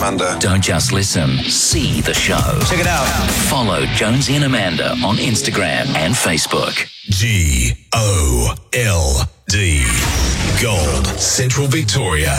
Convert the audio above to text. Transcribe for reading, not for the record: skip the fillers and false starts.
Amanda. Don't just listen, see the show. Check it out. Follow Jonesy and Amanda on Instagram and Facebook. GOLD. Gold. Central Victoria.